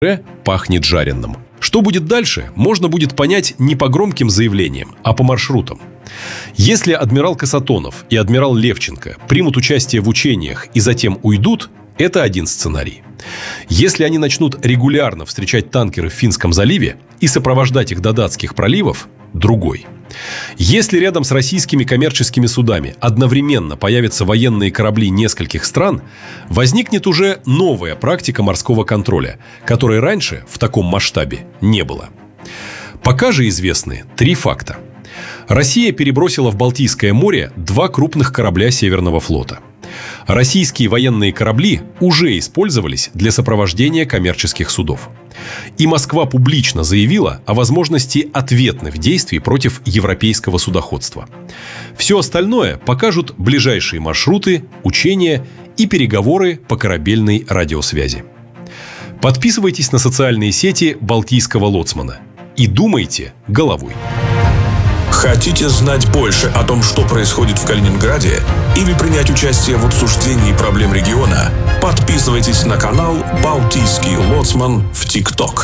пахнет жареным. Что будет дальше, можно будет понять не по громким заявлениям, а по маршрутам. Если адмирал Касатонов и адмирал Левченко примут участие в учениях и затем уйдут, это один сценарий. Если они начнут регулярно встречать танкеры в Финском заливе и сопровождать их до датских проливов, другой. Если рядом с российскими коммерческими судами одновременно появятся военные корабли нескольких стран, возникнет уже новая практика морского контроля, которой раньше в таком масштабе не было. Пока же известны 3 факта. Россия перебросила в Балтийское море 2 крупных корабля Северного флота. Российские военные корабли уже использовались для сопровождения коммерческих судов. И Москва публично заявила о возможности ответных действий против европейского судоходства. Все остальное покажут ближайшие маршруты, учения и переговоры по корабельной радиосвязи. Подписывайтесь на социальные сети Балтийского лоцмана и думайте головой. Хотите знать больше о том, что происходит в Калининграде, или принять участие в обсуждении проблем региона? Подписывайтесь на канал «Балтийский лоцман» в ТикТок.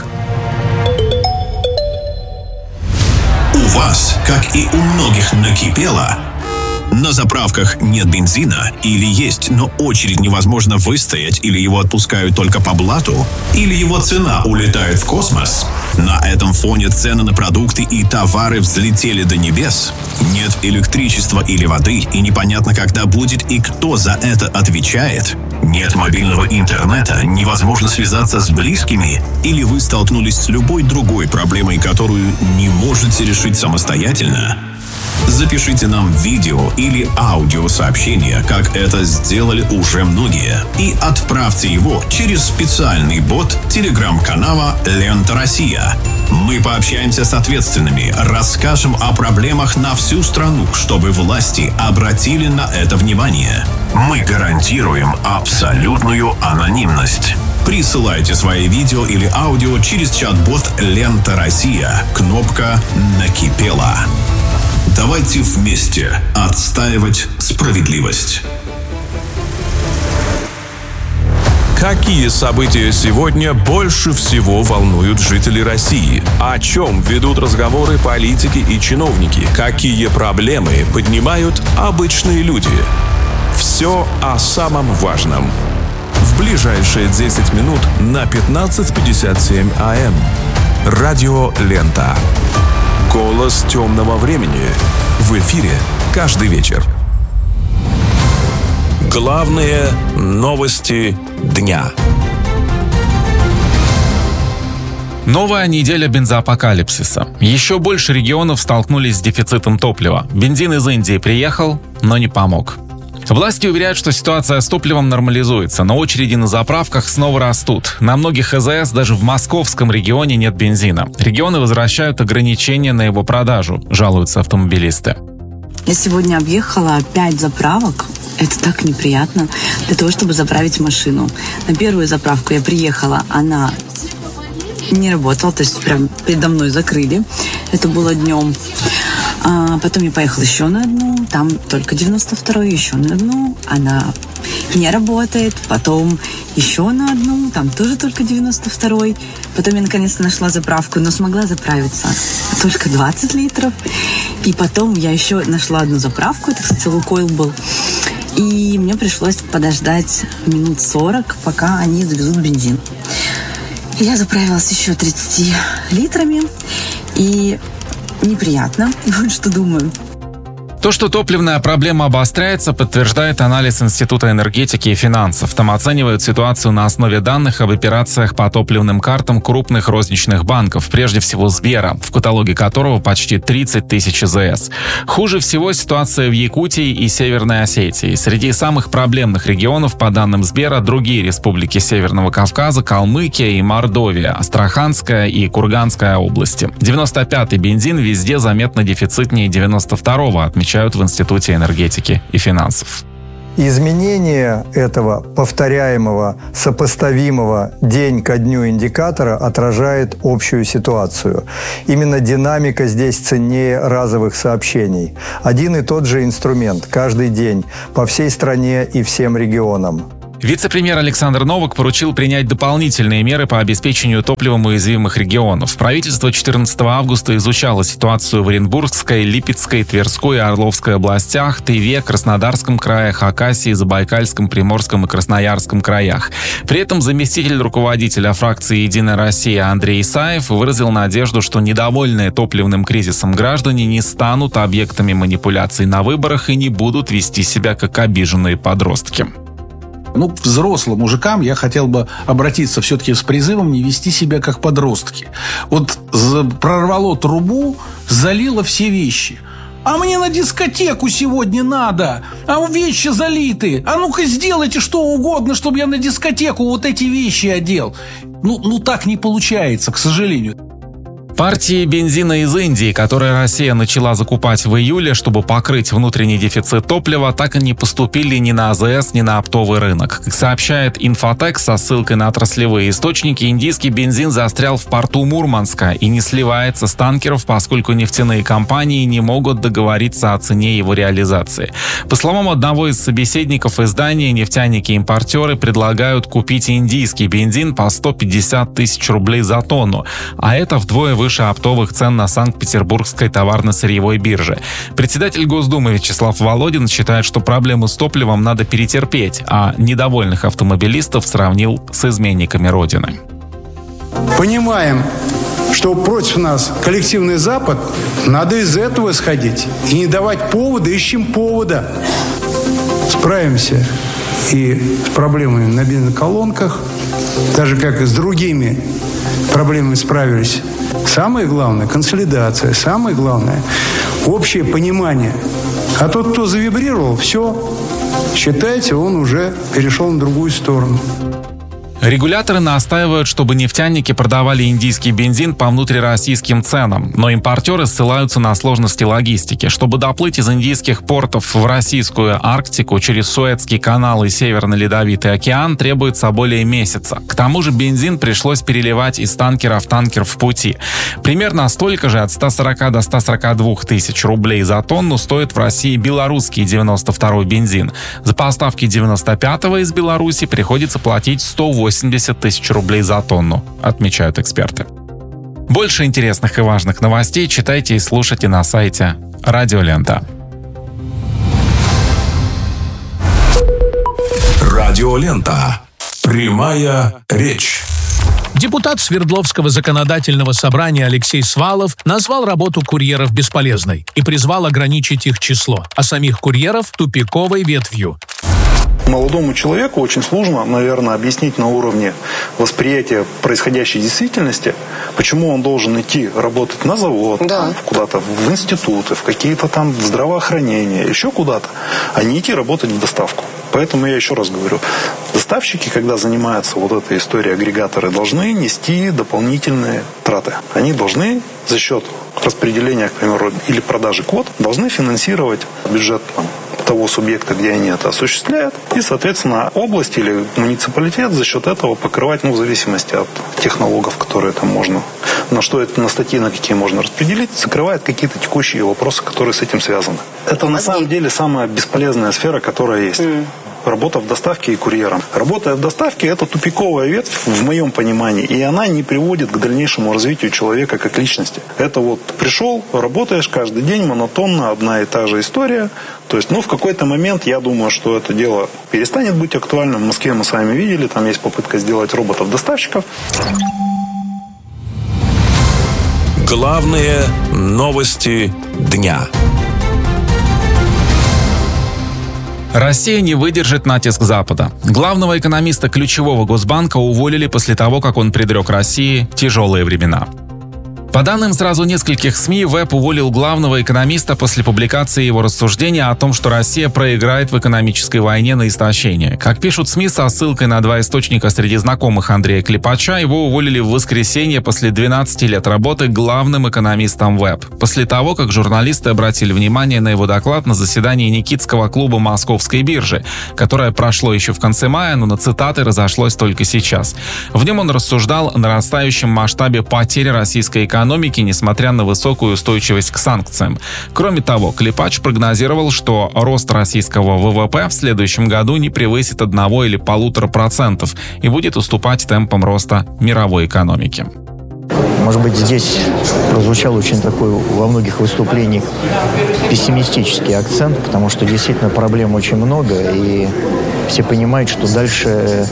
У вас, как и у многих, накипело? На заправках нет бензина, или есть, но очередь невозможно выстоять, или его отпускают только по блату, или его цена улетает в космос. На этом фоне цены на продукты и товары взлетели до небес. Нет электричества или воды, и непонятно, когда будет и кто за это отвечает. Нет мобильного интернета, невозможно связаться с близкими, или вы столкнулись с любой другой проблемой, которую не можете решить самостоятельно. Запишите нам видео или аудиосообщение, как это сделали уже многие, и отправьте его через специальный бот телеграм-канала «Лента Россия». Мы пообщаемся с ответственными, расскажем о проблемах на всю страну, чтобы власти обратили на это внимание. Мы гарантируем абсолютную анонимность. Присылайте свои видео или аудио через чат-бот «Лента Россия». Кнопка «Накипело». Давайте вместе отстаивать справедливость. Какие события сегодня больше всего волнуют жителей России? О чем ведут разговоры политики и чиновники? Какие проблемы поднимают обычные люди? Все о самом важном. В ближайшие 10 минут на 15:57 АМ. Радио «Лента». Голос темного времени. В эфире каждый вечер. Главные новости дня. Новая неделя бензоапокалипсиса. Еще больше регионов столкнулись с дефицитом топлива. Бензин из Индии приехал, но не помог. Власти уверяют, что ситуация с топливом нормализуется, но очереди на заправках снова растут. На многих АЗС даже в московском регионе нет бензина. Регионы возвращают ограничения на его продажу, жалуются автомобилисты. Я сегодня объехала 5 заправок. Это так неприятно для того, чтобы заправить машину. На первую заправку я приехала, она не работала, то есть прям передо мной закрыли. Это было днем. Потом я поехала еще на одну, там только 92-ю, еще на одну, она не работает. Потом еще на одну, там тоже только 92-й. Потом я наконец-то нашла заправку, но смогла заправиться только 20 литров. И потом я еще нашла одну заправку, это, кстати, Лукойл был. И мне пришлось подождать минут 40, пока они завезут бензин. И я заправилась еще 30 литрами. И неприятно, вот что думаю. То, что топливная проблема обостряется, подтверждает анализ Института энергетики и финансов. Там оценивают ситуацию на основе данных об операциях по топливным картам крупных розничных банков, прежде всего Сбера, в каталоге которого почти 30 тысяч АЗС. Хуже всего ситуация в Якутии и Северной Осетии. Среди самых проблемных регионов, по данным Сбера, другие республики Северного Кавказа, Калмыкия и Мордовия, Астраханская и Курганская области. 95-й бензин везде заметно дефицитнее 92-го, отмечают в Институте энергетики и финансов. Изменение этого повторяемого, сопоставимого день ко дню индикатора отражает общую ситуацию. Именно динамика здесь ценнее разовых сообщений. Один и тот же инструмент каждый день по всей стране и всем регионам. Вице-премьер Александр Новак поручил принять дополнительные меры по обеспечению топливом уязвимых регионов. Правительство 14 августа изучало ситуацию в Оренбургской, Липецкой, Тверской и Орловской областях, Тыве, Краснодарском крае, Хакасии, Забайкальском, Приморском и Красноярском краях. При этом заместитель руководителя фракции «Единая Россия» Андрей Исаев выразил надежду, что недовольные топливным кризисом граждане не станут объектами манипуляций на выборах и не будут вести себя как обиженные подростки. К взрослым мужикам я хотел бы обратиться все-таки с призывом не вести себя как подростки. Прорвало трубу, залило все вещи. А мне на дискотеку сегодня надо. А вещи залиты. А ну-ка сделайте что угодно, чтобы я на дискотеку вот эти вещи одел. Так не получается, к сожалению. Партии бензина из Индии, которые Россия начала закупать в июле, чтобы покрыть внутренний дефицит топлива, так и не поступили ни на АЗС, ни на оптовый рынок. Как сообщает Инфотек со ссылкой на отраслевые источники, индийский бензин застрял в порту Мурманска и не сливается с танкеров, поскольку нефтяные компании не могут договориться о цене его реализации. По словам одного из собеседников издания, нефтяники-импортеры предлагают купить индийский бензин по 150 тысяч рублей за тонну, а это вдвое выше оптовых цен на Санкт-Петербургской товарно-сырьевой бирже. Председатель Госдумы Вячеслав Володин считает, что проблему с топливом надо перетерпеть, а недовольных автомобилистов сравнил с изменниками Родины. Понимаем, что против нас коллективный Запад, надо из этого исходить и не давать повода, ищем повода. Справимся и с проблемами на бензоколонках, даже как и с другими проблемами справились. Самое главное – консолидация. Самое главное – общее понимание. А тот, кто завибрировал, все, считайте, он уже перешел на другую сторону. Регуляторы настаивают, чтобы нефтяники продавали индийский бензин по внутрироссийским ценам, но импортеры ссылаются на сложности логистики. Чтобы доплыть из индийских портов в российскую Арктику через Суэцкий канал и Северный Ледовитый океан требуется более месяца. К тому же бензин пришлось переливать из танкера в танкер в пути. Примерно столько же, от 140 до 142 тысяч рублей за тонну, стоит в России белорусский 92-й бензин. За поставки 95-го из Беларуси приходится платить 180 тысяч рублей за тонну, отмечают эксперты. Больше интересных и важных новостей читайте и слушайте на сайте Радио Лента. Радио Лента. Прямая речь. Депутат Свердловского законодательного собрания Алексей Свалов назвал работу курьеров бесполезной и призвал ограничить их число, а самих курьеров – тупиковой ветвью. Молодому человеку очень сложно, наверное, объяснить на уровне восприятия происходящей действительности, почему он должен идти работать на завод, куда-то в институты, в какие-то там здравоохранения, еще куда-то, а не идти работать в доставку. Поэтому я еще раз говорю, доставщики, когда занимаются вот этой историей, агрегаторы, должны нести дополнительные траты. Они должны за счет распределения, к примеру, или продажи квот, должны финансировать бюджет того субъекта, где они это осуществляют, и, соответственно, область или муниципалитет за счет этого покрывать, в зависимости от тех налогов, которые там можно, на что это, на статьи, на какие можно распределить, закрывает какие-то текущие вопросы, которые с этим связаны. Это на самом деле самая бесполезная сфера, которая есть. Работа в доставке и курьером. Работая в доставке – это тупиковая ветвь, в моем понимании, и она не приводит к дальнейшему развитию человека как личности. Это пришел, работаешь каждый день, монотонно, одна и та же история. То есть, в какой-то момент, я думаю, что это дело перестанет быть актуальным. В Москве мы с вами видели, там есть попытка сделать роботов-доставщиков. Главные новости дня. Россия не выдержит натиск Запада. Главного экономиста ключевого Госбанка уволили после того, как он предрек России тяжелые времена. По данным сразу нескольких СМИ, ВЭБ уволил главного экономиста после публикации его рассуждения о том, что Россия проиграет в экономической войне на истощение. Как пишут СМИ со ссылкой на два источника среди знакомых Андрея Клепача, его уволили в воскресенье после 12 лет работы главным экономистом ВЭБ. После того, как журналисты обратили внимание на его доклад на заседании Никитского клуба Московской биржи, которое прошло еще в конце мая, но на цитаты разошлось только сейчас. В нем он рассуждал о нарастающем масштабе потери российской экономики экономики, несмотря на высокую устойчивость к санкциям. Кроме того, Клепач прогнозировал, что рост российского ВВП в следующем году не превысит 1 или 1,5% и будет уступать темпам роста мировой экономики. Может быть, здесь прозвучал очень такой во многих выступлениях пессимистический акцент, потому что действительно проблем очень много, и все понимают, что дальше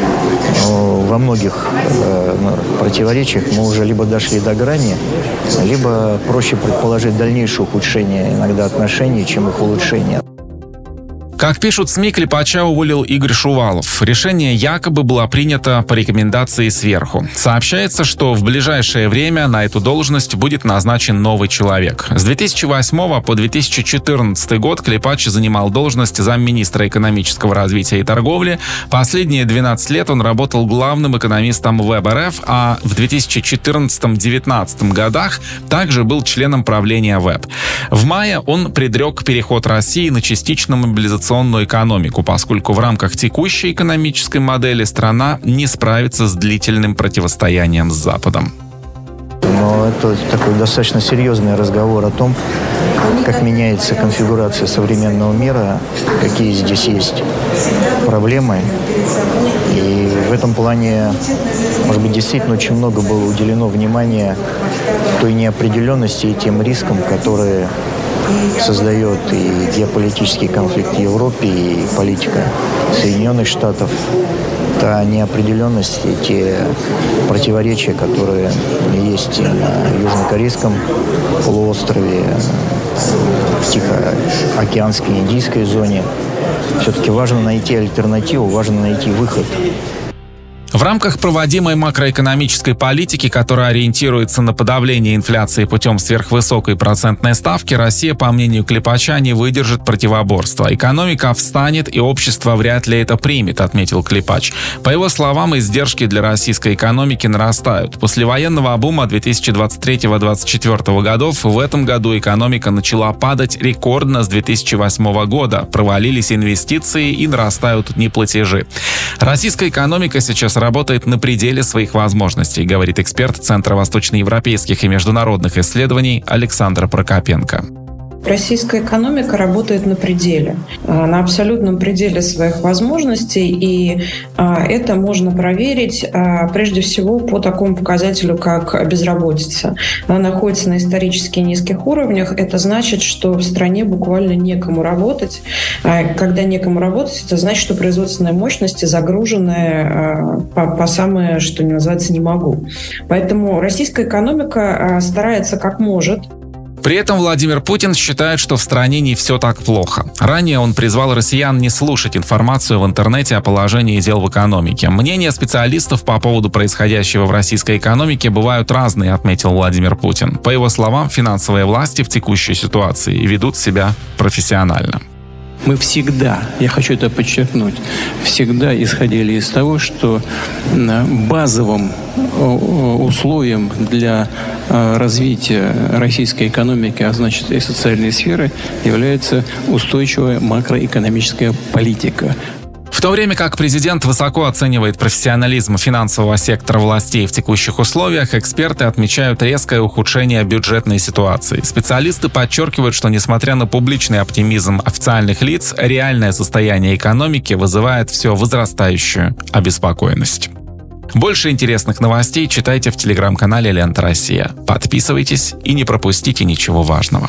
во многих противоречиях мы уже либо дошли до грани, либо проще предположить дальнейшее ухудшение иногда отношений, чем их улучшение. Как пишут СМИ, Клепача уволил Игорь Шувалов. Решение якобы было принято по рекомендации сверху. Сообщается, что в ближайшее время на эту должность будет назначен новый человек. С 2008 по 2014 год Клепач занимал должность замминистра экономического развития и торговли. Последние 12 лет он работал главным экономистом ВЭБ РФ, а в 2014-2019 годах также был членом правления ВЭБ. В мае он предрек переход России на частично мобилизационную экономику, поскольку в рамках текущей экономической модели страна не справится с длительным противостоянием с Западом. Но это такой достаточно серьезный разговор о том, как меняется конфигурация современного мира, какие здесь есть проблемы. И в этом плане, может быть, действительно очень много было уделено внимания той неопределенности и тем рискам, которые создает и геополитический конфликт в Европе, и политика Соединенных Штатов. Та неопределенность и те противоречия, которые есть и на Южнокорейском полуострове, в Тихоокеанской, Индийской зоне. Все-таки важно найти альтернативу, важно найти выход. В рамках проводимой макроэкономической политики, которая ориентируется на подавление инфляции путем сверхвысокой процентной ставки, Россия, по мнению Клепача, не выдержит противоборства. Экономика встанет, и общество вряд ли это примет, отметил Клепач. По его словам, издержки для российской экономики нарастают. После военного бума 2023-2024 годов в этом году экономика начала падать рекордно с 2008 года. Провалились инвестиции и нарастают неплатежи. Российская экономика сейчас работает на пределе своих возможностей, говорит эксперт Центра восточноевропейских и международных исследований Александра Прокопенко. Российская экономика работает на пределе, на абсолютном пределе своих возможностей, и это можно проверить прежде всего по такому показателю, как безработица. Она находится на исторически низких уровнях. Это значит, что в стране буквально некому работать. Когда некому работать, это значит, что производственные мощности загружены по самое, что называется, не могу. Поэтому российская экономика старается как может. При этом Владимир Путин считает, что в стране не все так плохо. Ранее он призвал россиян не слушать информацию в интернете о положении дел в экономике. Мнения специалистов по поводу происходящего в российской экономике бывают разные, отметил Владимир Путин. По его словам, финансовые власти в текущей ситуации ведут себя профессионально. Мы всегда, я хочу это подчеркнуть, всегда исходили из того, что базовым условием для развития российской экономики, а значит и социальной сферы, является устойчивая макроэкономическая политика. В то время как президент высоко оценивает профессионализм финансового сектора властей в текущих условиях, эксперты отмечают резкое ухудшение бюджетной ситуации. Специалисты подчеркивают, что несмотря на публичный оптимизм официальных лиц, реальное состояние экономики вызывает все возрастающую обеспокоенность. Больше интересных новостей читайте в телеграм-канале «Лента Россия». Подписывайтесь и не пропустите ничего важного.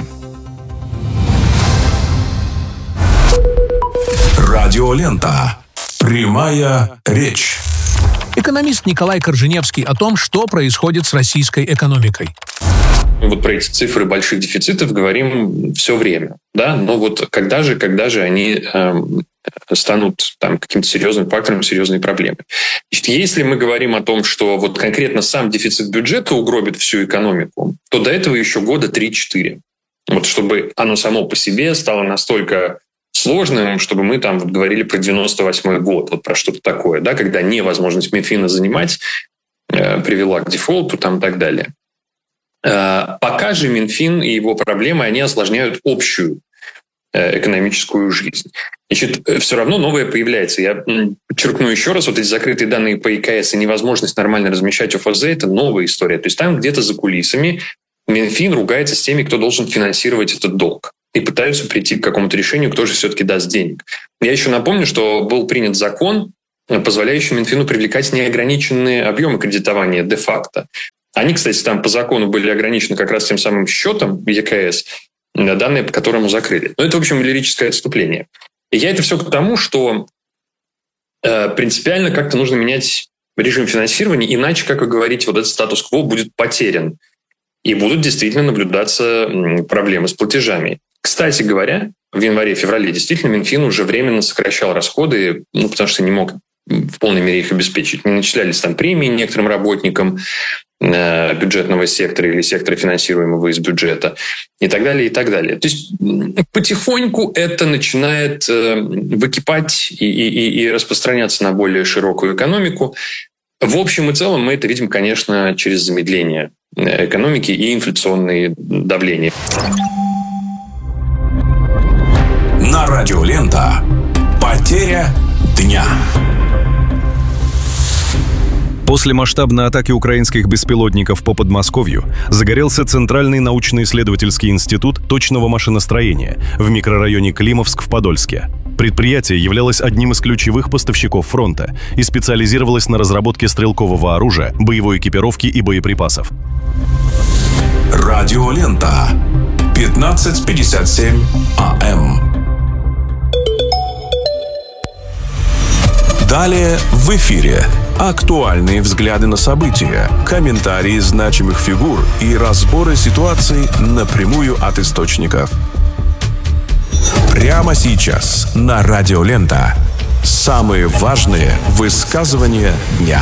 Радиолента. Прямая речь. Экономист Николай Корженевский о том, что происходит с российской экономикой. Вот про эти цифры больших дефицитов говорим все время, да, но вот когда же они станут там каким-то серьезным фактором, серьезной проблемой. Значит, если мы говорим о том, что вот конкретно сам дефицит бюджета угробит всю экономику, то до этого еще года 3-4. Вот чтобы оно само по себе стало настолько сложным, чтобы мы там вот говорили про 98-й год, вот про что-то такое, да, когда невозможность Минфина занимать привела к дефолту там и так далее. Пока же Минфин и его проблемы, они осложняют общую экономическую жизнь. Значит, все равно новое появляется. Я подчеркну еще раз, вот эти закрытые данные по ИКС и невозможность нормально размещать ОФЗ – это новая история. То есть там где-то за кулисами Минфин ругается с теми, кто должен финансировать этот долг, и пытаются прийти к какому-то решению, кто же все-таки даст денег. Я еще напомню, что был принят закон, позволяющий Минфину привлекать неограниченные объемы кредитования де-факто. Они, кстати, там по закону были ограничены как раз тем самым счетом ЕКС, данные по которому закрыли. Но это, в общем, лирическое отступление. И я это все к тому, что принципиально как-то нужно менять режим финансирования, иначе, как вы говорите, вот этот статус-кво будет потерян. И будут действительно наблюдаться проблемы с платежами. Кстати говоря, в январе-феврале действительно Минфин уже временно сокращал расходы, потому что не мог в полной мере их обеспечить. Не начислялись там премии некоторым работникам бюджетного сектора или сектора, финансируемого из бюджета, и так далее, и так далее. То есть потихоньку это начинает выкипать и распространяться на более широкую экономику. В общем и целом мы это видим, конечно, через замедление экономики и инфляционные давления. На радио Лента. Потеря дня. После масштабной атаки украинских беспилотников по Подмосковью загорелся Центральный научно-исследовательский институт точного машиностроения в микрорайоне Климовск в Подольске. Предприятие являлось одним из ключевых поставщиков фронта и специализировалось на разработке стрелкового оружия, боевой экипировки и боеприпасов. Радиолента. 15:57 АМ. Далее в эфире актуальные взгляды на события, комментарии значимых фигур и разборы ситуаций напрямую от источников. Прямо сейчас на Радио Лента самые важные высказывания дня.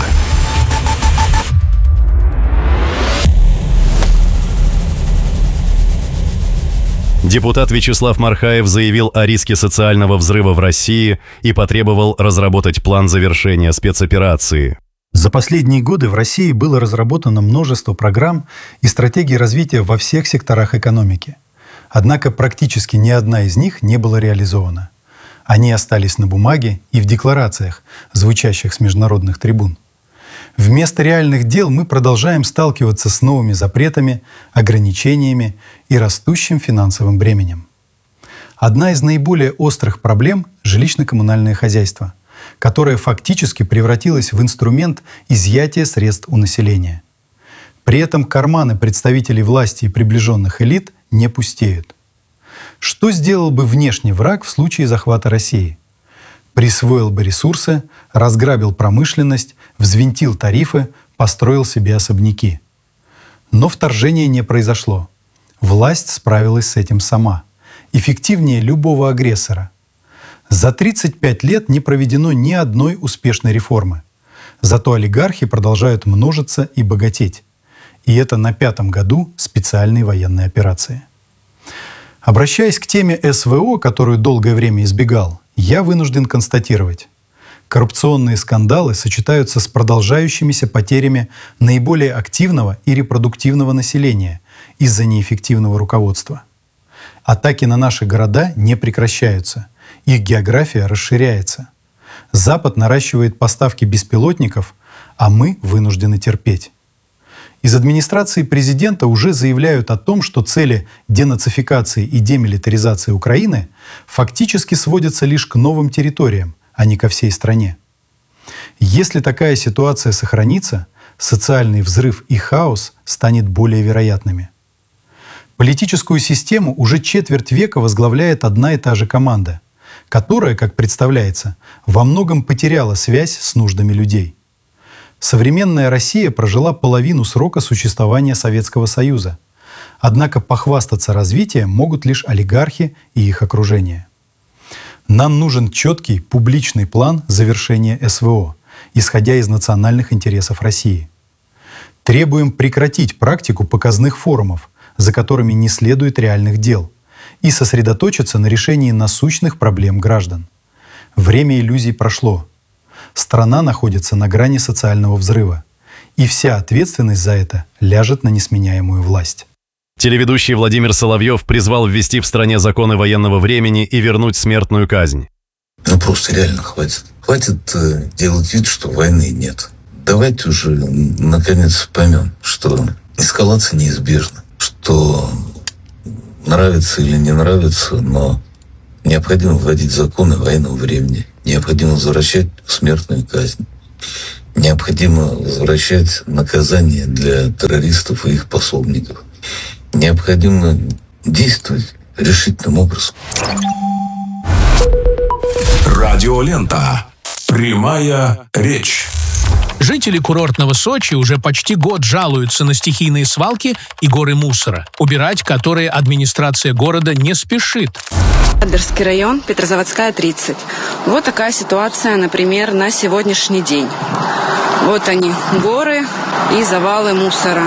Депутат Вячеслав Мархаев заявил о риске социального взрыва в России и потребовал разработать план завершения спецоперации. За последние годы в России было разработано множество программ и стратегий развития во всех секторах экономики. Однако практически ни одна из них не была реализована. Они остались на бумаге и в декларациях, звучащих с международных трибун. Вместо реальных дел мы продолжаем сталкиваться с новыми запретами, ограничениями и растущим финансовым бременем. Одна из наиболее острых проблем — жилищно-коммунальное хозяйство, которое фактически превратилось в инструмент изъятия средств у населения. При этом карманы представителей власти и приближенных элит не пустеют. Что сделал бы внешний враг в случае захвата России? Присвоил бы ресурсы, разграбил промышленность, взвинтил тарифы, построил себе особняки. Но вторжение не произошло. Власть справилась с этим сама. Эффективнее любого агрессора. За 35 лет не проведено ни одной успешной реформы. Зато олигархи продолжают множиться и богатеть. И это на 5-м году специальной военной операции. Обращаясь к теме СВО, которую долгое время избегал, я вынужден констатировать: коррупционные скандалы сочетаются с продолжающимися потерями наиболее активного и репродуктивного населения из-за неэффективного руководства. Атаки на наши города не прекращаются, их география расширяется. Запад наращивает поставки беспилотников, а мы вынуждены терпеть. Из администрации президента уже заявляют о том, что цели денацификации и демилитаризации Украины фактически сводятся лишь к новым территориям, а не ко всей стране. Если такая ситуация сохранится, социальный взрыв и хаос станет более вероятными. Политическую систему уже четверть века возглавляет одна и та же команда, которая, как представляется, во многом потеряла связь с нуждами людей. Современная Россия прожила половину срока существования Советского Союза. Однако похвастаться развитием могут лишь олигархи и их окружение. Нам нужен четкий публичный план завершения СВО, исходя из национальных интересов России. Требуем прекратить практику показных форумов, за которыми не следует реальных дел, и сосредоточиться на решении насущных проблем граждан. Время иллюзий прошло. Страна находится на грани социального взрыва, и вся ответственность за это ляжет на несменяемую власть. Телеведущий Владимир Соловьев призвал ввести в стране законы военного времени и вернуть смертную казнь. Ну, просто реально хватит. Хватит делать вид, что войны нет. Давайте уже, наконец, поймем, что эскалация неизбежна. Что нравится или не нравится, но необходимо вводить законы военного времени. Необходимо возвращать смертную казнь. Необходимо возвращать наказание для террористов и их пособников. Необходимо действовать решительным образом. Радиолента. Прямая речь. Жители курортного Сочи уже почти год жалуются на стихийные свалки и горы мусора, убирать которые администрация города не спешит. Адерский район, Петрозаводская, 30. Вот такая ситуация, например, на сегодняшний день. Вот они, горы и завалы мусора.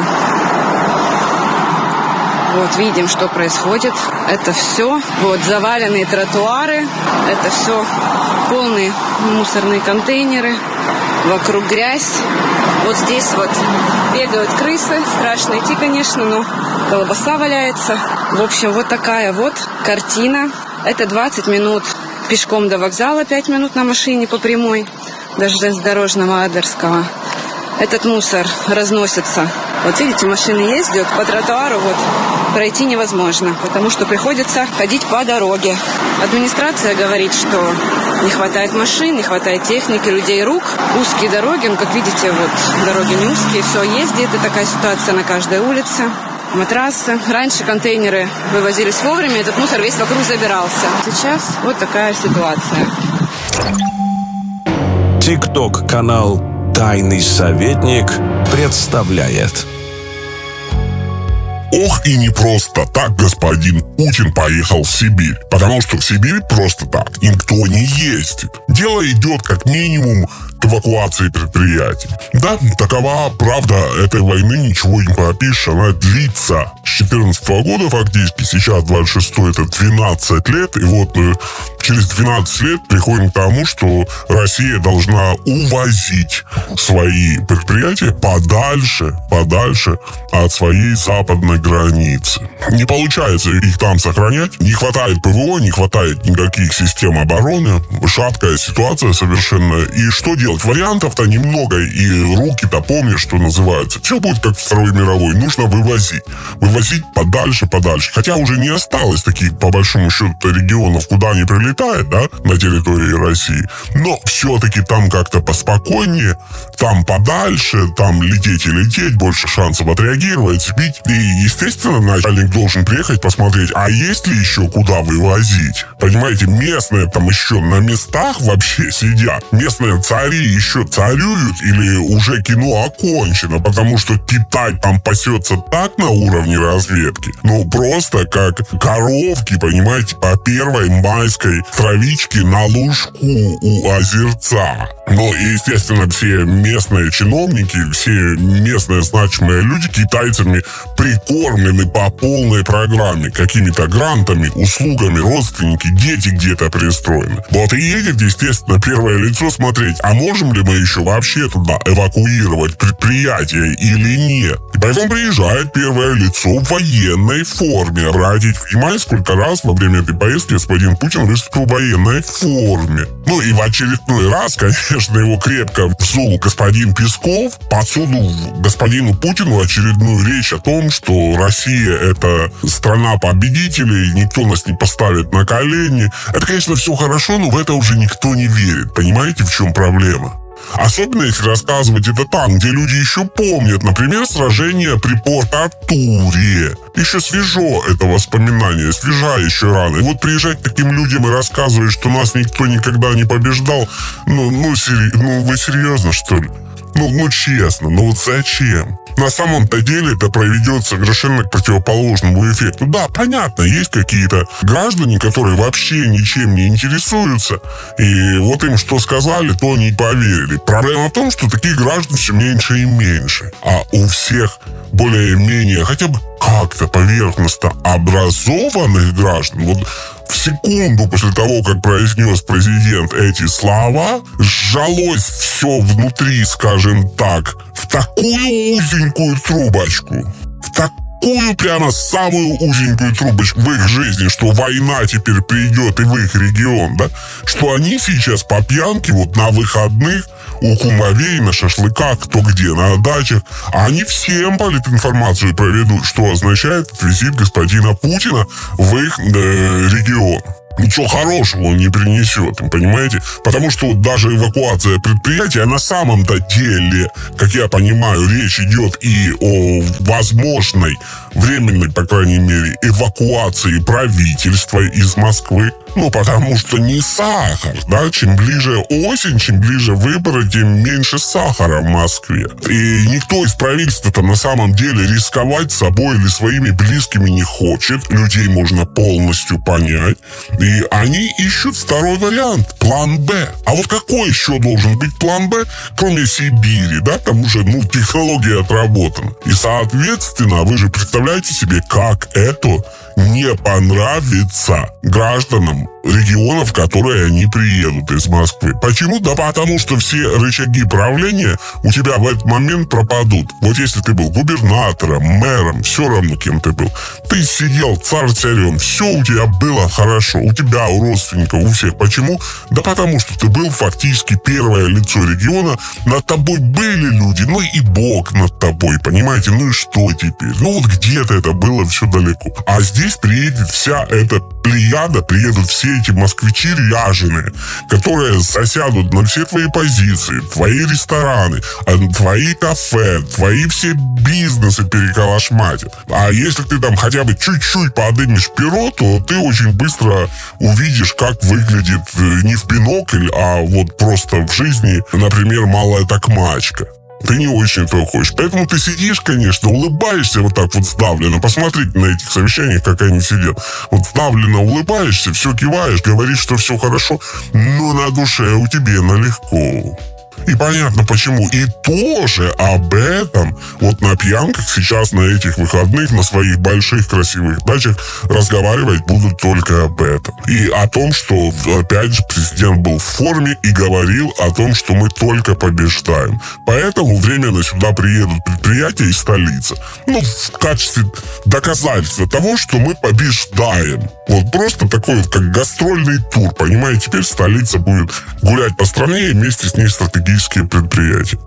Вот видим, что происходит. Это все. Вот заваленные тротуары. Это все полные мусорные контейнеры. Вокруг грязь. Вот здесь вот бегают крысы. Страшно идти, конечно, но колбаса валяется. В общем, вот такая вот картина. Это 20 минут пешком до вокзала, 5 минут на машине по прямой, до железнодорожного Адерского. Этот мусор разносится. Вот видите, машины ездят по тротуару, вот пройти невозможно, потому что приходится ходить по дороге. Администрация говорит, что не хватает машин, не хватает техники, людей, рук. Узкие дороги, ну, как видите, вот дороги не узкие, все ездит, и такая ситуация на каждой улице. Матрасы. Раньше контейнеры вывозились вовремя, этот мусор весь вокруг забирался. Сейчас вот такая ситуация. ТикТок-канал «Тайный советник» представляет. Ох, и не просто так господин Путин поехал в Сибирь. Потому что в Сибирь просто так никто не ездит. Дело идет как минимум к эвакуации предприятий. Да, такова правда этой войны, ничего не попишешь, она длится с 2014 года фактически, сейчас 26-й, это 12 лет, и вот через 12 лет приходим к тому, что Россия должна увозить свои предприятия подальше от своей западной границы. Не получается их там сохранять, не хватает ПВО, не хватает никаких систем обороны, шаткая ситуация совершенно. И что делать? Вариантов-то немного, и руки-то помнишь, что называется. Все будет как Второй мировой, нужно вывозить подальше. Хотя уже не осталось таких, по большому счету, регионов, куда они прилетают, да, на территории России. Но все-таки там как-то поспокойнее, там подальше, там лететь и лететь, больше шансов отреагировать, сбить. И, естественно, начальник должен приехать посмотреть, а есть ли еще куда вывозить. Понимаете, местные там еще на местах вообще сидят. Местные цари еще царюют или уже кино окончено, потому что Китай там пасется так на уровне разведки, ну просто как коровки, понимаете, по первой майской травичке на лужку у озерца. Ну и, естественно, все местные чиновники, все местные значимые люди китайцами прикормлены по полной программе, какими-то грантами, услугами, родственники, дети где-то пристроены. Вот и едет, естественно, первое лицо смотреть, а можем ли мы еще вообще туда эвакуировать предприятие или нет. И поэтому приезжает первое лицо в военной форме. Обратите внимание, сколько раз во время этой поездки господин Путин выступил в военной форме. Ну и в очередной раз, конечно, его крепко взул господин Песков, подсунул господину Путину очередную речь о том, что Россия — это страна победителей, никто нас не поставит на колени. Это, конечно, все хорошо, но в это уже никто не верит. Понимаете, в чем проблема? Особенно если рассказывать это там, где люди еще помнят, например, сражение при Порт-Артуре. Еще свежо это воспоминание, свежа еще рана. И вот приезжать к таким людям и рассказывать, что нас никто никогда не побеждал, ну вы серьезно, что ли? Ну честно, вот зачем? На самом-то деле это приведет совершенно к противоположному эффекту. Да, понятно, есть какие-то граждане, которые вообще ничем не интересуются, и вот им что сказали, то они поверили. Проблема в том, что таких граждан все меньше и меньше. А у всех более-менее, хотя бы как-то поверхностно образованных граждан, вот в секунду после того, как произнес президент эти слова, сжалось все внутри, скажем так, в такую узенькую трубочку, в такую такую прямо самую узенькую трубочку в их жизни, что война теперь придет и в их регион, да, что они сейчас по пьянке вот на выходных у кумовей, на шашлыках, кто где, на дачах, они всем политинформацию проведут, что означает визит господина Путина в их регион. Ничего хорошего он не принесет, понимаете? Потому что вот даже эвакуация предприятия, на самом-то деле, как я понимаю, речь идет и о возможной, временной, по крайней мере, эвакуации правительства из Москвы. Ну, потому что не сахар, да? Чем ближе осень, чем ближе выборы, тем меньше сахара в Москве. И никто из правительства-то на самом деле рисковать собой или своими близкими не хочет. Людей можно полностью понять. И они ищут второй вариант, план «Б». А вот какой еще должен быть план «Б», кроме Сибири, да? Там уже, технология отработана. И, соответственно, вы же представляете себе, как это не понравится гражданам регионов, в которые они приедут из Москвы. Почему? Да потому что все рычаги правления у тебя в этот момент пропадут. Вот если ты был губернатором, мэром, все равно кем ты был, ты сидел царь-царем, все у тебя было хорошо, у тебя, у родственников, у всех. Почему? Да потому что ты был фактически первое лицо региона, над тобой были люди, и Бог над тобой, понимаете? Ну и что теперь? Вот где-то это было все далеко. А здесь приедет вся эта плеяда, приедут все эти москвичи ряженые, которые засядут на все твои позиции, твои рестораны, твои кафе, твои все бизнесы переколошматят. А если ты там хотя бы чуть-чуть подымешь перо, то ты очень быстро увидишь, как выглядит не в бинокль, а вот просто в жизни, например, малая токмачка. Ты не очень этого хочешь. Поэтому ты сидишь, конечно, улыбаешься вот так вот сдавленно. Посмотрите на этих совещаниях, как они сидят. Вот сдавленно улыбаешься, все киваешь, говоришь, что все хорошо, но на душе у тебя налегко. И понятно почему. И тоже об этом вот на пьянках сейчас на этих выходных на своих больших красивых дачах разговаривать будут только об этом. И о том, что, опять же, президент был в форме и говорил о том, что мы только побеждаем. Поэтому временно сюда приедут предприятия из столицы. В качестве доказательства того, что мы побеждаем. Вот просто такой вот, как гастрольный тур, понимаете? Теперь столица будет гулять по стране и вместе с ней стратегические предприятия.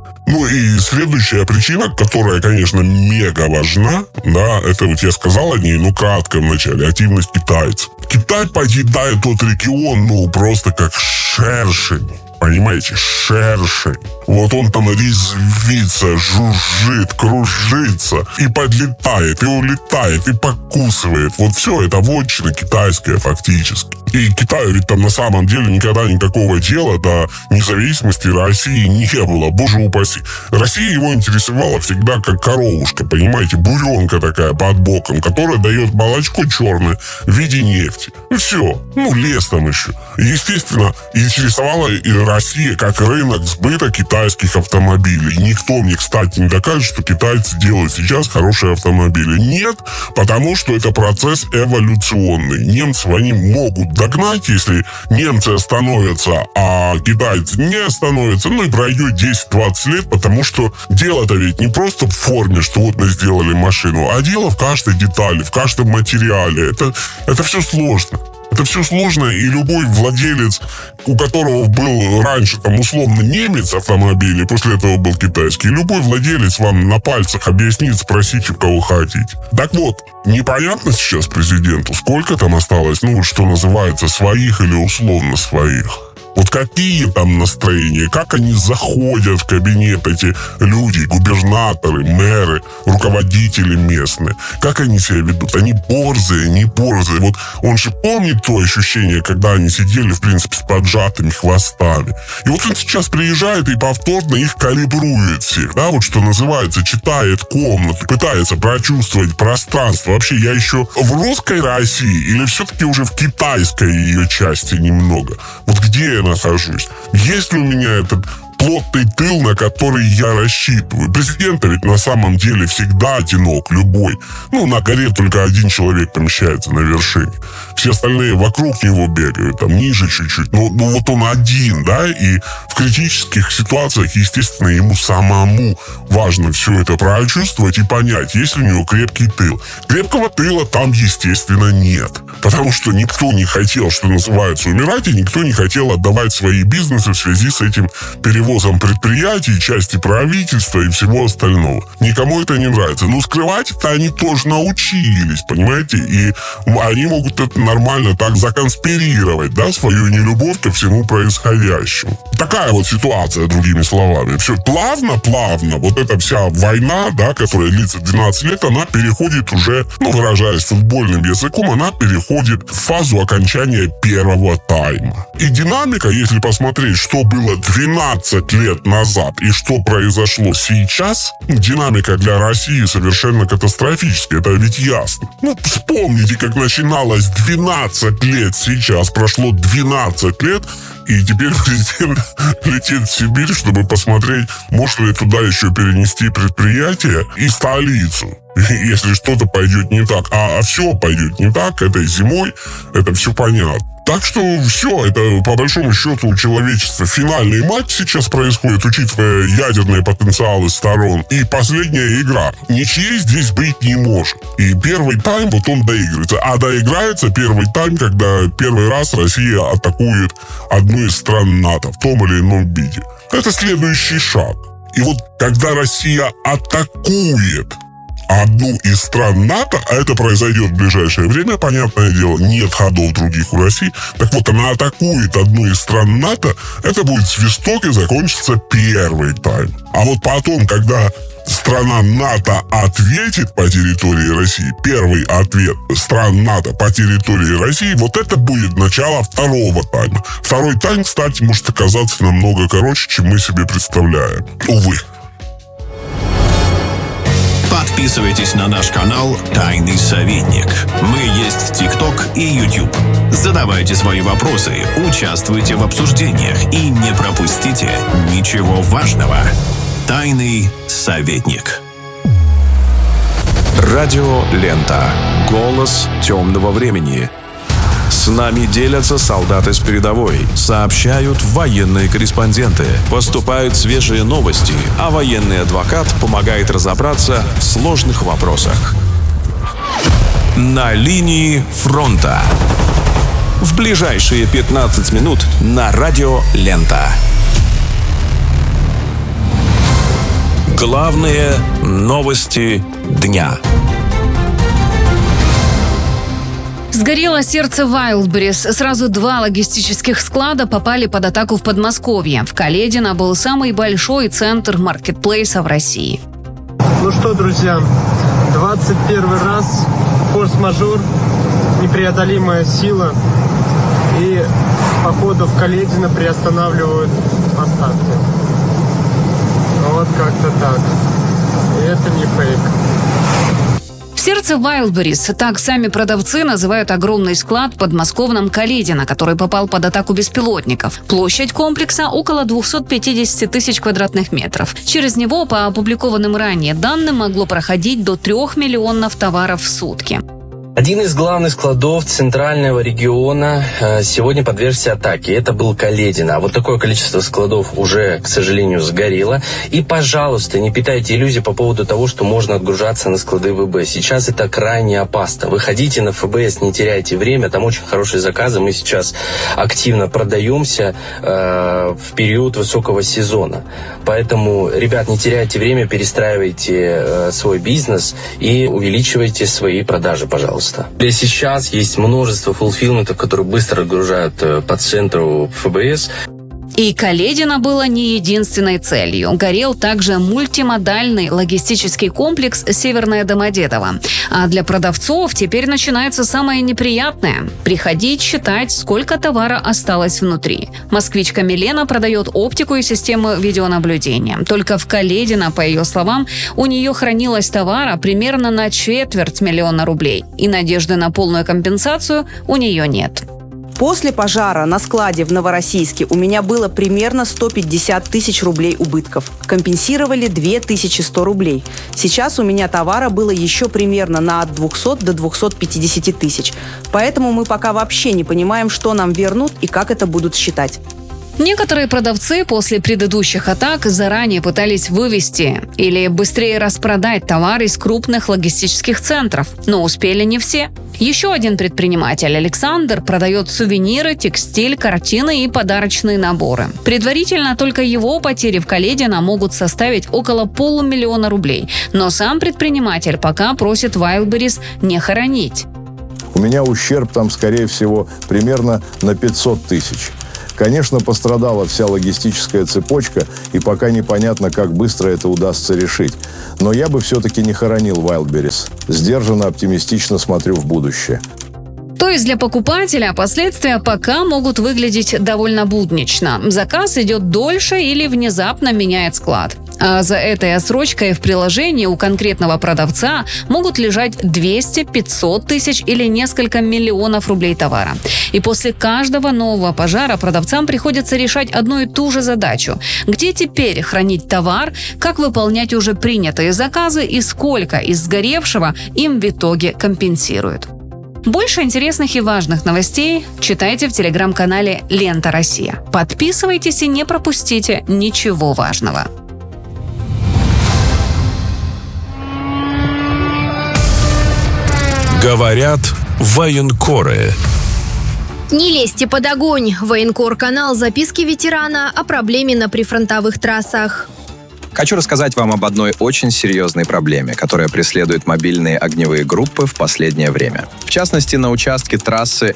И следующая причина, которая, конечно, мега важна, да, это вот я сказал о ней, кратко вначале, активность китайцев. Китай поедает тот регион, просто как шершень. Понимаете, шершень. Вот он там резвится, жужжит, кружится, и подлетает, и улетает, и покусывает. Вот все это вотчина китайская фактически. И Китаю ведь там на самом деле никогда никакого дела до независимости России не было, боже упаси. Россия его интересовала всегда как коровушка, понимаете, буренка такая под боком, которая дает молочко черное в виде нефти. И все. Лес там еще. Естественно, интересовала и Россия как рынок сбыта китайских автомобилей. Никто мне, кстати, не докажет, что китайцы делают сейчас хорошие автомобили. Нет, потому что это процесс эволюционный. Немцев они могут догнать, если немцы остановятся, а китайцы не остановятся, и пройдет 10-20 лет, потому что дело-то ведь не просто в форме, что вот мы сделали машину, а дело в каждой детали, в каждом материале. Это все сложно. Это все сложно, и любой владелец, у которого был раньше, условно, немец автомобиля, после этого был китайский, любой владелец вам на пальцах объяснит, спросите, кого хотите. Так вот, непонятно сейчас президенту, сколько там осталось, что называется, своих или условно своих. Вот какие там настроения, как они заходят в кабинет, эти люди, губернаторы, мэры, руководители местные, как они себя ведут, они борзые, не борзые. Вот он же помнит то ощущение, когда они сидели, в принципе, с поджатыми хвостами. И вот он сейчас приезжает и повторно их калибрует всех, да, вот что называется, читает комнату, пытается прочувствовать пространство. Вообще, я еще в русской России или все-таки уже в китайской ее части немного? Вот где я нахожусь? Есть ли у меня этот плотный тыл, на который я рассчитываю. Президент ведь на самом деле всегда одинок, любой. На горе только один человек помещается на вершине. Все остальные вокруг него бегают, там ниже чуть-чуть. Вот он один, да, и в критических ситуациях, естественно, ему самому важно все это прочувствовать и понять, есть ли у него крепкий тыл. Крепкого тыла там, естественно, нет. Потому что никто не хотел, что называется, умирать, и никто не хотел отдавать свои бизнесы в связи с этим перевозом предприятий, части правительства и всего остального. Никому это не нравится. Но скрывать это они тоже научились, понимаете? И они могут это нормально так законспирировать, да, свою нелюбовь ко всему происходящему. Такая вот ситуация, другими словами. Все плавно, вот эта вся война, да, которая длится 12 лет, она переходит уже, выражаясь футбольным языком, она переходит в фазу окончания первого тайма. И динамика, если посмотреть, что было 12 лет назад и что произошло сейчас, динамика для России совершенно катастрофическая, это ведь ясно. Вспомните, как начиналось 12 лет сейчас, прошло 12 лет, и теперь президент летит в Сибирь, чтобы посмотреть, можно ли туда еще перенести предприятие и столицу, если что-то пойдет не так. А все пойдет не так этой зимой, это все понятно. Так что все, это по большому счету у человечества финальный матч сейчас происходит, учитывая ядерные потенциалы сторон. И последняя игра. Ничьей здесь быть не может. И первый тайм, вот он доигрывается. А доиграется первый тайм, когда первый раз Россия атакует одну из стран НАТО в том или ином виде. Это следующий шаг. И вот когда Россия атакует одну из стран НАТО, а это произойдет в ближайшее время, понятное дело, нет ходов других у России. Так вот, она атакует одну из стран НАТО, это будет свисток и закончится первый тайм. А вот потом, когда страна НАТО ответит по территории России, первый ответ стран НАТО по территории России, вот это будет начало второго тайма. Второй тайм, кстати, может оказаться намного короче, чем мы себе представляем. Увы. Подписывайтесь на наш канал «Тайный советник». Мы есть в ТикТок и YouTube. Задавайте свои вопросы, участвуйте в обсуждениях и не пропустите ничего важного. «Тайный советник». Радио «Лента». Голос темного времени. С нами делятся солдаты с передовой, сообщают военные корреспонденты, поступают свежие новости, а военный адвокат помогает разобраться в сложных вопросах. На линии фронта. В ближайшие 15 минут на радио «Лента». Главные новости дня. Сгорело сердце Wildberries. Сразу 2 логистических склада попали под атаку в Подмосковье. В Каледино был самый большой центр маркетплейса в России. Ну что, друзья, 21 раз форс-мажор, непреодолимая сила. И, походу, в Каледино приостанавливают поставки. Вот как-то так. И это не фейк. Сердце Wildberries, так сами продавцы называют огромный склад в подмосковном Каледино, который попал под атаку беспилотников. Площадь комплекса около 250 тысяч квадратных метров. Через него, по опубликованным ранее данным, могло проходить до 3 миллионов товаров в сутки. Один из главных складов центрального региона сегодня подвергся атаке. Это был Каледино. А вот такое количество складов уже, к сожалению, сгорело. И, пожалуйста, не питайте иллюзий по поводу того, что можно отгружаться на склады ВБ. Сейчас это крайне опасно. Выходите на ФБС, не теряйте время. Там очень хорошие заказы. Мы сейчас активно продаемся в период высокого сезона. Поэтому, ребят, не теряйте время, перестраивайте свой бизнес и увеличивайте свои продажи, пожалуйста. Сейчас есть множество фулфилментов, которые быстро отгружают по центру ФБС. И Каледино было не единственной целью. Горел также мультимодальный логистический комплекс «Северное Домодедово». А для продавцов теперь начинается самое неприятное – приходить считать, сколько товара осталось внутри. Москвичка Милена продает оптику и систему видеонаблюдения. Только в Каледино, по ее словам, у нее хранилось товара примерно на 250 000 рублей. И надежды на полную компенсацию у нее нет. После пожара на складе в Новороссийске у меня было примерно 150 тысяч рублей убытков. Компенсировали 2100 рублей. Сейчас у меня товара было еще примерно на от 200 до 250 тысяч. Поэтому мы пока вообще не понимаем, что нам вернут и как это будут считать. Некоторые продавцы после предыдущих атак заранее пытались вывести или быстрее распродать товар из крупных логистических центров, но успели не все. Еще один предприниматель, Александр, продает сувениры, текстиль, картины и подарочные наборы. Предварительно только его потери в Каледино могут составить около 500 000 рублей, но сам предприниматель пока просит Wildberries не хоронить. У меня ущерб там, скорее всего, примерно на 500 тысяч. Конечно, пострадала вся логистическая цепочка, и пока непонятно, как быстро это удастся решить. Но я бы все-таки не хоронил Wildberries. Сдержанно, оптимистично смотрю в будущее. То есть для покупателя последствия пока могут выглядеть довольно буднично. Заказ идет дольше или внезапно меняет склад. А за этой отсрочкой в приложении у конкретного продавца могут лежать 200, 500 тысяч или несколько миллионов рублей товара. И после каждого нового пожара продавцам приходится решать одну и ту же задачу. Где теперь хранить товар, как выполнять уже принятые заказы и сколько из сгоревшего им в итоге компенсируют. Больше интересных и важных новостей читайте в телеграм-канале «Лента Россия». Подписывайтесь и не пропустите ничего важного. Говорят военкоры. Не лезьте под огонь. Военкор-канал «Записки ветерана» о проблеме на прифронтовых трассах. Хочу рассказать вам об одной очень серьезной проблеме, которая преследует мобильные огневые группы в последнее время. В частности, на участке трассы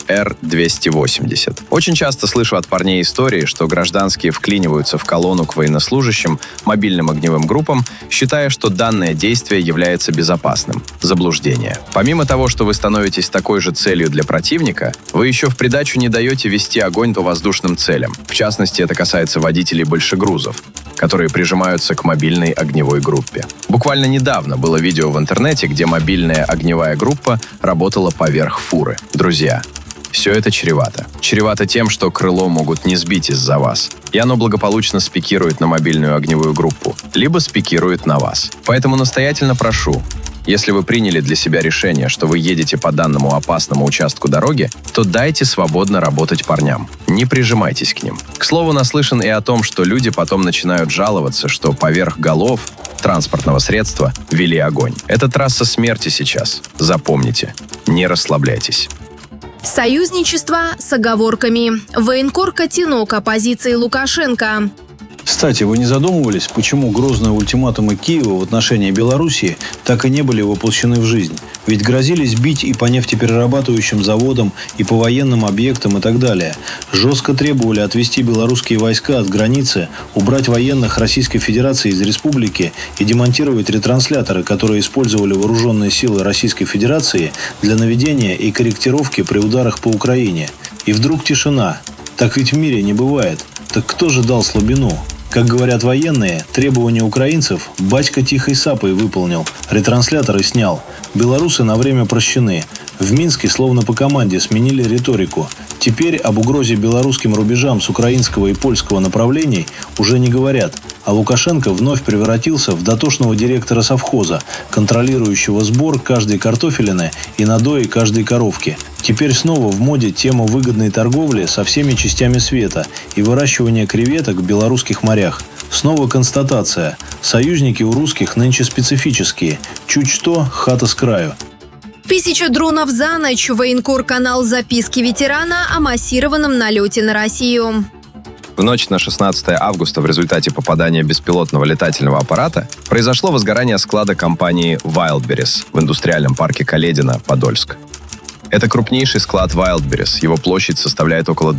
Р-280. Очень часто слышу от парней истории, что гражданские вклиниваются в колонну к военнослужащим, мобильным огневым группам, считая, что данное действие является безопасным. Заблуждение. Помимо того, что вы становитесь такой же целью для противника, вы еще в придачу не даете вести огонь по воздушным целям. В частности, это касается водителей большегрузов, которые прижимаются к мобильной огневой группе. Буквально недавно было видео в интернете, где мобильная огневая группа работала поверх фуры. Друзья, все это чревато. Чревато тем, что крыло могут не сбить из-за вас, и оно благополучно спикирует на мобильную огневую группу, либо спикирует на вас. Поэтому настоятельно прошу, если вы приняли для себя решение, что вы едете по данному опасному участку дороги, то дайте свободно работать парням. Не прижимайтесь к ним. К слову, наслышан и о том, что люди потом начинают жаловаться, что поверх голов транспортного средства вели огонь. Это трасса смерти сейчас. Запомните, не расслабляйтесь. Союзничество с оговорками. Военкор «Котенок» оппозиции Лукашенко. Кстати, вы не задумывались, почему грозные ультиматумы Киева в отношении Белоруссии так и не были воплощены в жизнь? Ведь грозились бить и по нефтеперерабатывающим заводам, и по военным объектам и так далее. Жестко требовали отвести белорусские войска от границы, убрать военных Российской Федерации из республики и демонтировать ретрансляторы, которые использовали вооруженные силы Российской Федерации для наведения и корректировки при ударах по Украине. И вдруг тишина. Так ведь в мире не бывает. Так кто же дал слабину? Как говорят военные, требования украинцев батька тихой сапой выполнил, ретрансляторы снял. Белорусы на время прощены. В Минске словно по команде сменили риторику. Теперь об угрозе белорусским рубежам с украинского и польского направлений уже не говорят. А Лукашенко вновь превратился в дотошного директора совхоза, контролирующего сбор каждой картофелины и надои каждой коровки. Теперь снова в моде тема выгодной торговли со всеми частями света и выращивания креветок в белорусских морях. Снова констатация. Союзники у русских нынче специфические. Чуть что, хата с краю. 1000 дронов за ночь. Военкор-канал «Записки ветерана» о массированном налете на Россию. В ночь на 16 августа в результате попадания беспилотного летательного аппарата произошло возгорание склада компании Wildberries в индустриальном парке Каледино, Подольск. Это крупнейший склад Wildberries. Его площадь составляет около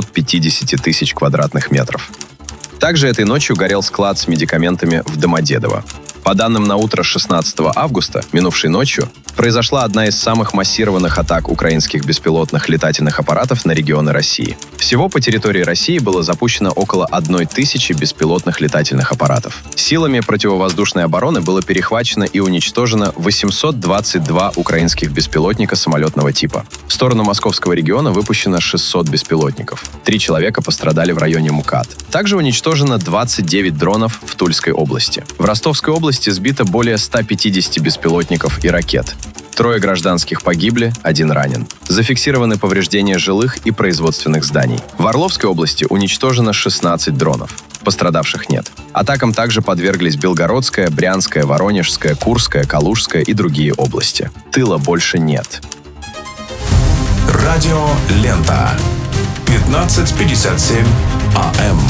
250 тысяч квадратных метров. Также этой ночью горел склад с медикаментами в Домодедово. По данным на утро 16 августа, минувшей ночью, произошла одна из самых массированных атак украинских беспилотных летательных аппаратов на регионы России. Всего по территории России было запущено около 1000 беспилотных летательных аппаратов. Силами противовоздушной обороны было перехвачено и уничтожено 822 украинских беспилотника самолетного типа. В сторону московского региона выпущено 600 беспилотников. 3 человека пострадали в районе МКАД. Также уничтожено 29 дронов в Тульской области. В Ростовской области сбито более 150 беспилотников и ракет. 3 гражданских погибли, 1 ранен. Зафиксированы повреждения жилых и производственных зданий. В Орловской области уничтожено 16 дронов. Пострадавших нет. Атакам также подверглись Белгородская, Брянская, Воронежская, Курская, Калужская и другие области. Тыла больше нет. Радио Лента. 15:57 АМ.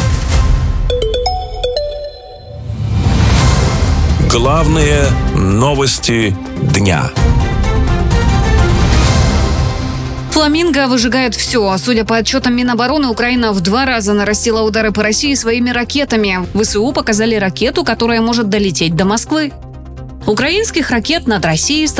Главные новости дня. Фламинго выжигает все. Судя по отчетам Минобороны, Украина в 2 раза нарастила удары по России своими ракетами. ВСУ показали ракету, которая может долететь до Москвы. Украинских ракет над Россией